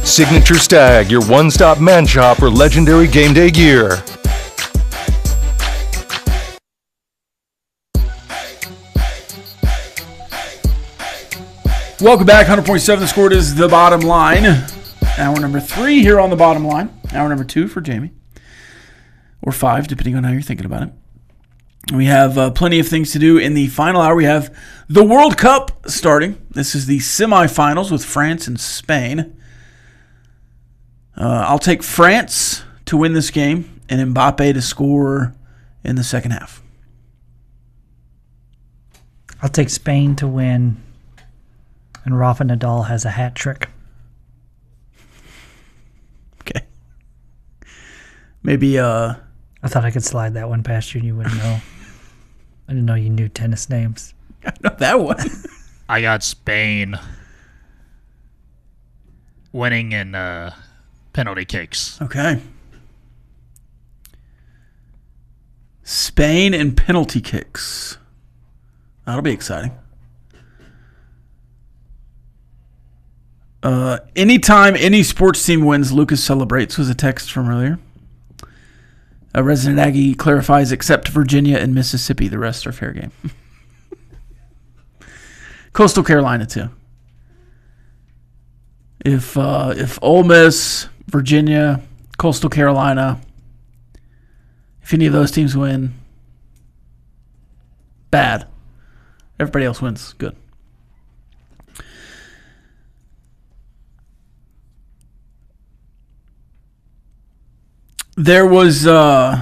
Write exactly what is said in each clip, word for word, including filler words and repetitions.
Signature Stag, your one-stop man shop for legendary game day gear. Welcome back. one hundred point seven The Score is The Bottom Line. Hour number three here on The Bottom Line. Hour number two for Jamie. Or five, depending on how you're thinking about it. We have uh, plenty of things to do in the final hour. We have the World Cup starting. This is the semifinals with France and Spain. Uh, I'll take France to win this game and Mbappe to score in the second half. I'll take Spain to win, and Rafa Nadal has a hat trick. Okay. Maybe... uh. I thought I could slide that one past you and you wouldn't know. I didn't know you knew tennis names. I know that one. I got Spain winning in uh, penalty kicks. Okay. Spain and penalty kicks. That'll be exciting. Uh, anytime any sports team wins, Lucas celebrates, was a text from earlier. A resident Aggie clarifies, except Virginia and Mississippi, the rest are fair game. Coastal Carolina, too. If uh, if Ole Miss, Virginia, Coastal Carolina, if any of those teams win, bad. Everybody else wins, good. There was uh,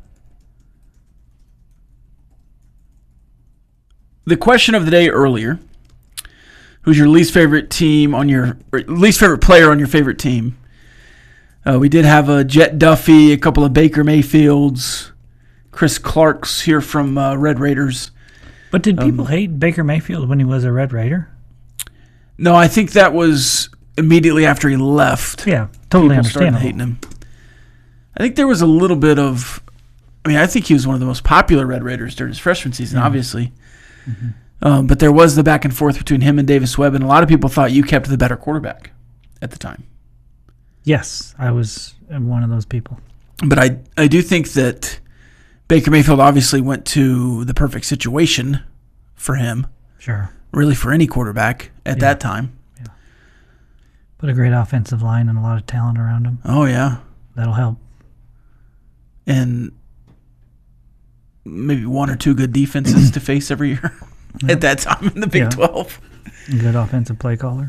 the question of the day earlier. Who's your least favorite team on your least favorite player on your favorite team? Uh, we did have a Jet Duffy, a couple of Baker Mayfields, Chris Clark's here from uh, Red Raiders. But did people um, hate Baker Mayfield when he was a Red Raider? No, I think that was immediately after he left. Yeah, totally people started understandable. hating him. I think there was a little bit of, I mean, I think he was one of the most popular Red Raiders during his freshman season, mm-hmm. obviously. Mm-hmm. Um, but there was the back and forth between him and Davis Webb, and a lot of people thought you kept the better quarterback at the time. Yes, I was one of those people. But I, I do think that Baker Mayfield obviously went to the perfect situation for him. Sure. Really for any quarterback at yeah. that time. Yeah. Put a great offensive line and a lot of talent around him. Oh, yeah. That'll help. And maybe one or two good defenses to face every year yep. at that time in the Big yeah. twelve. Good offensive play caller.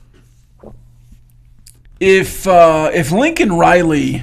If uh, if Lincoln Riley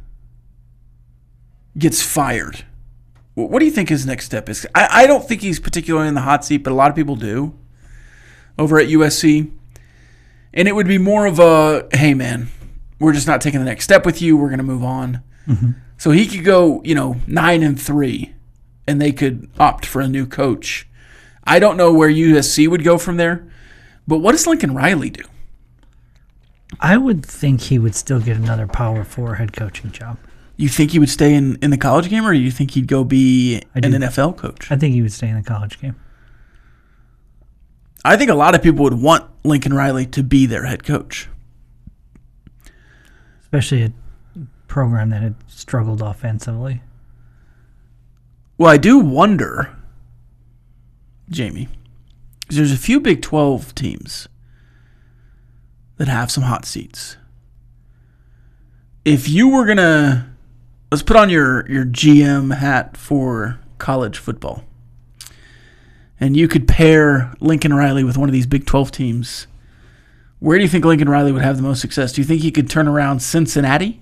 gets fired, what do you think his next step is? I, I don't think he's particularly in the hot seat, but a lot of people do over at U S C. And it would be more of a, hey, man, we're just not taking the next step with you. We're going to move on. Mm-hmm. So he could go, you know, nine and three, and they could opt for a new coach. I don't know where U S C would go from there, but what does Lincoln Riley do? I would think he would still get another Power Four head coaching job. You think he would stay in, in the college game, or do you think he'd go be an N F L coach? I think he would stay in the college game. I think a lot of people would want Lincoln Riley to be their head coach. Especially a program that had struggled offensively. Well, I do wonder, Jamie, because there's a few Big twelve teams that have some hot seats. If you were going to, let's put on your, your G M hat for college football, and you could pair Lincoln Riley with one of these Big twelve teams, where do you think Lincoln Riley would have the most success? Do you think he could turn around Cincinnati?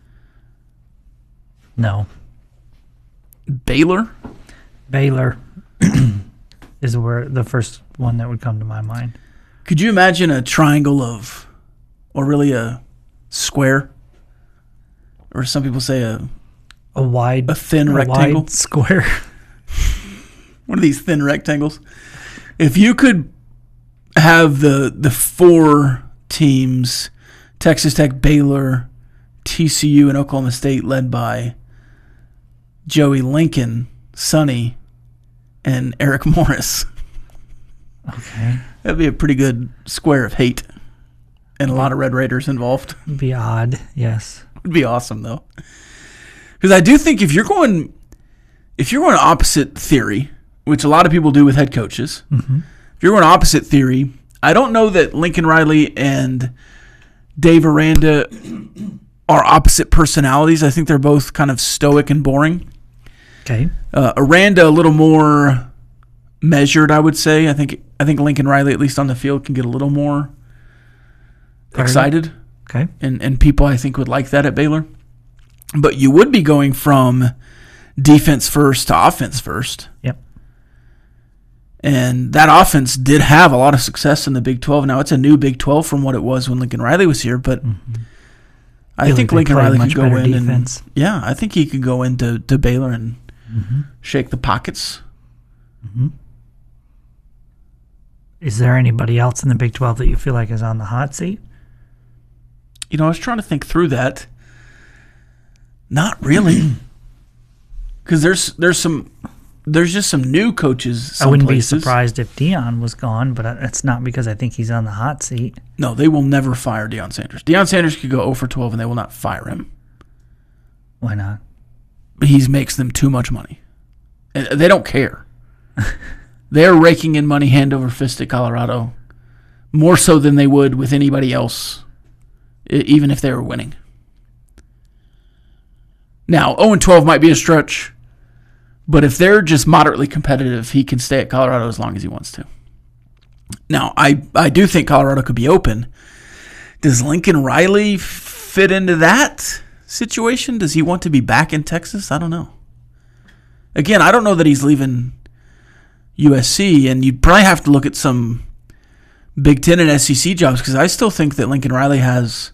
No. Baylor? Baylor is where the first one that would come to my mind. Could you imagine a triangle of, or really a square? Or some people say a a wide, a thin a rectangle, wide square. One of these thin rectangles. If you could have the the four teams, Texas Tech, Baylor, T C U, and Oklahoma State, led by Joey Lincoln, Sonny, and Eric Morris. Okay. That'd be a pretty good square of hate. and a lot of Red Raiders involved. Be odd, yes. Would be awesome though, because I do think if you're going, if you're going opposite theory, which a lot of people do with head coaches, Mm-hmm. if you're going opposite theory, I don't know that Lincoln Riley and Dave Aranda are opposite personalities. I think they're both kind of stoic and boring. Okay. Uh, Aranda a little more measured, I would say. I think I think Lincoln Riley, at least on the field, can get a little more excited. Okay. And and people, I think, would like that at Baylor. But you would be going from defense first to offense first. Yep. And that offense did have a lot of success in the Big twelve. Now, it's a new Big twelve from what it was when Lincoln Riley was here, but Mm-hmm. I Feel think like they Lincoln play Riley much could go better in defense. and yeah, I think he could go into to Baylor and Mm-hmm. shake the pockets. Is there anybody else in the Big twelve that you feel like is on the hot seat? You know, I was trying to think through that. Not really, because there's there's some there's just some new coaches. Some I wouldn't places. be surprised if Dion was gone, but it's not because I think he's on the hot seat. No, they will never fire Deion Sanders. Deion Sanders could go zero for twelve, and they will not fire him. Why not? He makes them too much money. And they don't care. They're raking in money hand over fist at Colorado, more so than they would with anybody else, e- even if they were winning. Now, zero and twelve might be a stretch, but if they're just moderately competitive, he can stay at Colorado as long as he wants to. Now, I, I do think Colorado could be open. Does Lincoln Riley fit into that situation? Does he want to be back in Texas? I don't know. Again, I don't know that he's leaving U S C, and you'd probably have to look at some Big Ten and S E C jobs, because I still think that Lincoln Riley has,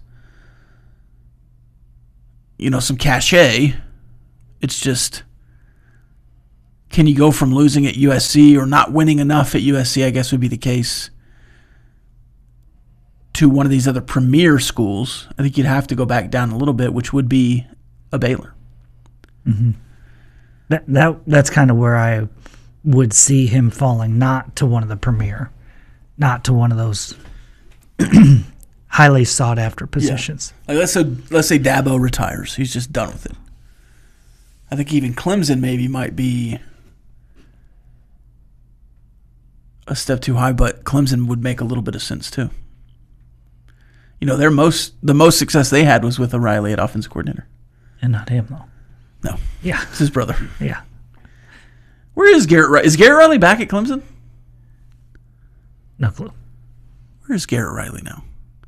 you know, some cachet. It's just, can you go from losing at U S C or not winning enough at U S C, I guess would be the case, to one of these other premier schools? I think you'd have to go back down a little bit, which would be a Baylor. Mm-hmm. That that that's kind of where I would see him falling, not to one of the premier, not to one of those highly sought after positions. Like let's say let's say Dabo retires, he's just done with it. I think even Clemson maybe might be a step too high, but Clemson would make a little bit of sense too. You know, their most the most success they had was with O'Reilly at offensive coordinator. And not him though. No, Yeah. it's his brother. Yeah. Where is Garrett Riley? Is Garrett Riley back at Clemson? No clue. Where is Garrett Riley now?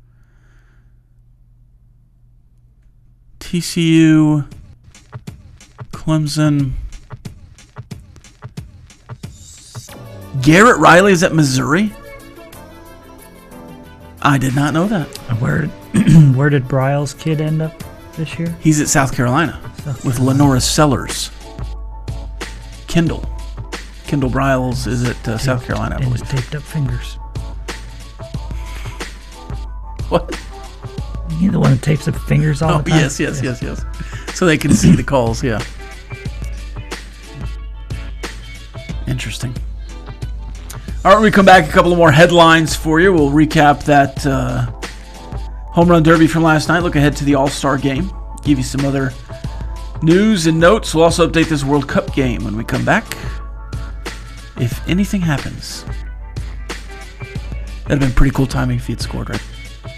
T C U, Clemson. Garrett Riley is at Missouri? I did not know that. And Where where did Bryles' kid end up this year? He's at South Carolina South with Lenora Sellers. Kendall. Kendall Bryles is at uh, South Carolina, I And his believe. taped up fingers. What? You the one that tapes up fingers all Oh, the time? yes, yes, yes, yes. So they can see the calls, yeah. Interesting. All right, when we come back, a couple of more headlines for you. We'll recap that uh, home run derby from last night, look ahead to the All-Star game, give you some other news and notes. We'll also update this World Cup game when we come back. If anything happens, that'd have been pretty cool timing if he had scored, right?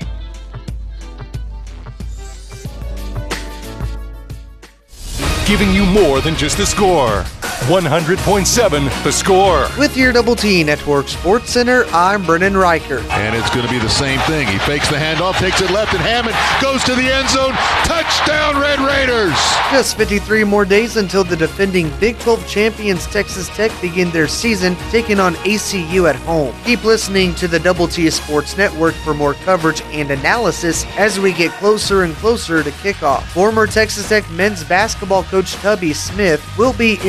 Giving you more than just the score. one hundred point seven The Score. With your Double T Network Sports Center, I'm Brennan Riker. And it's going to be the same thing. He fakes the handoff, takes it left, and Hammond goes to the end zone. Touchdown, Red Raiders! Just fifty-three more days until the defending Big twelve champions Texas Tech begin their season, taking on A C U at home. Keep listening to the Double T Sports Network for more coverage and analysis as we get closer and closer to kickoff. Former Texas Tech men's basketball coach Tubby Smith will be inducted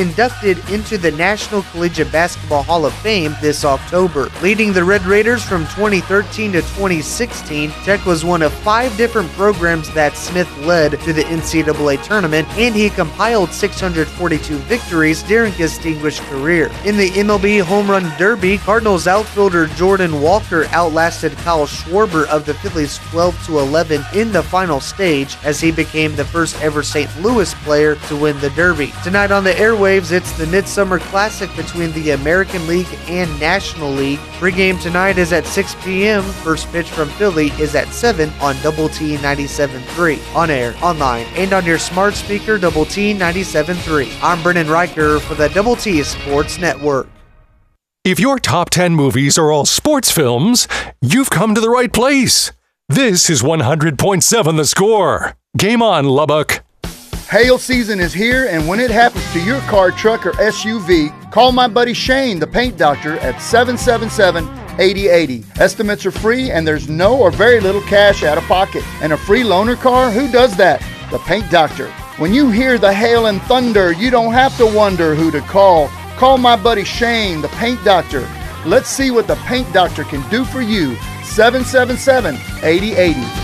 inducted into the National Collegiate Basketball Hall of Fame this October. Leading the Red Raiders from twenty thirteen to twenty sixteen, Tech was one of five different programs that Smith led to the N C double A tournament, and he compiled six hundred forty-two victories during his distinguished career. In the M L B Home Run Derby, Cardinals outfielder Jordan Walker outlasted Kyle Schwarber of the Phillies twelve to eleven in the final stage as he became the first ever Saint Louis player to win the Derby. Tonight on the airwaves, it's the Midsummer Classic between the American League and National League. Pre-game tonight is at six p.m. First pitch from Philly is at seven on Double T ninety-seven point three. On air, online, and on your smart speaker, Double T ninety-seven point three. I'm Brennan Riker for the Double T Sports Network. If your top ten movies are all sports films, you've come to the right place. This is one hundred point seven The Score. Game on, Lubbock. Hail season is here, and when it happens to your car, truck, or S U V, call my buddy Shane, the paint doctor, at seven seven seven, eight oh eight oh. Estimates are free, and there's no or very little cash out of pocket. And a free loaner car? Who does that? The paint doctor. When you hear the hail and thunder, you don't have to wonder who to call. Call my buddy Shane, the paint doctor. Let's see what the paint doctor can do for you. seven seven seven, eight oh eight oh.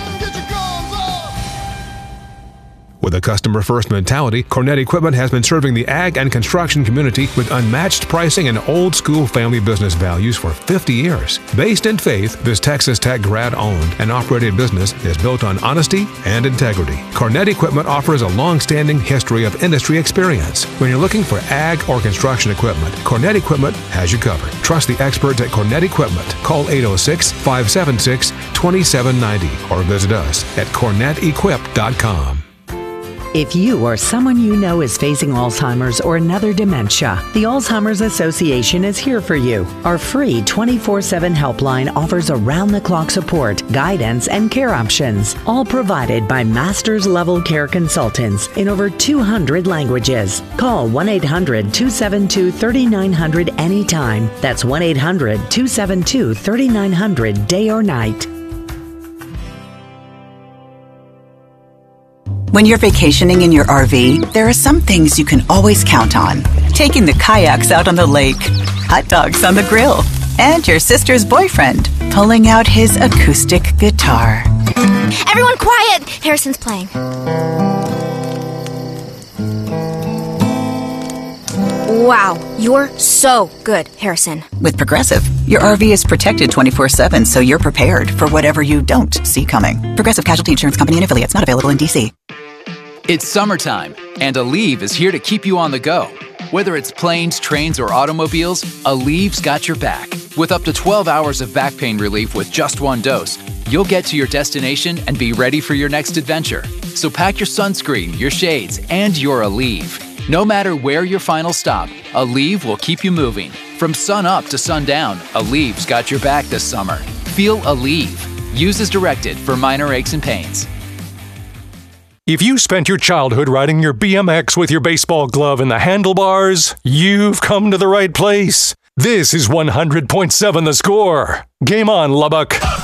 With a customer-first mentality, Cornett Equipment has been serving the ag and construction community with unmatched pricing and old-school family business values for fifty years. Based in faith, this Texas Tech grad-owned and operated business is built on honesty and integrity. Cornett Equipment offers a long-standing history of industry experience. When you're looking for ag or construction equipment, Cornett Equipment has you covered. Trust the experts at Cornett Equipment. Call eight oh six, five seven six, two seven nine oh or visit us at cornett equip dot com. If you or someone you know is facing Alzheimer's or another dementia, the Alzheimer's Association is here for you. Our free twenty-four seven helpline offers around-the-clock support, guidance, and care options, all provided by master's-level care consultants in over two hundred languages. Call one eight hundred, two seven two, three nine zero zero anytime. That's one eight hundred, two seven two, three nine zero zero day or night. When you're vacationing in your R V, there are some things you can always count on. Taking the kayaks out on the lake, hot dogs on the grill, and your sister's boyfriend pulling out his acoustic guitar. Everyone quiet! Harrison's playing. Wow, you're so good, Harrison. With Progressive, your R V is protected twenty-four seven, so you're prepared for whatever you don't see coming. Progressive Casualty Insurance Company and affiliates, not available in D C. It's summertime, and Aleve is here to keep you on the go. Whether it's planes, trains, or automobiles, Aleve's got your back. With up to twelve hours of back pain relief with just one dose, you'll get to your destination and be ready for your next adventure. So pack your sunscreen, your shades, and your Aleve. No matter where your final stop, Aleve will keep you moving. From sun up to sundown, Aleve's got your back this summer. Feel Aleve. Use as directed for minor aches and pains. If you spent your childhood riding your B M X with your baseball glove in the handlebars, you've come to the right place. This is one hundred point seven The Score. Game on, Lubbock.